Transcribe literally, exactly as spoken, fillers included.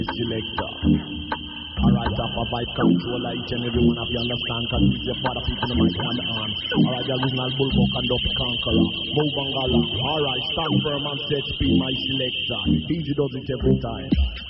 selector. Alright, up a vibe controller, each and every one of you understand, cause it's your father people in the mic and the arm. Alright, the original Bulldog and Duff Conqueror, move and gala. Alright, stand firm and set speed, my selector. Easy does it every time.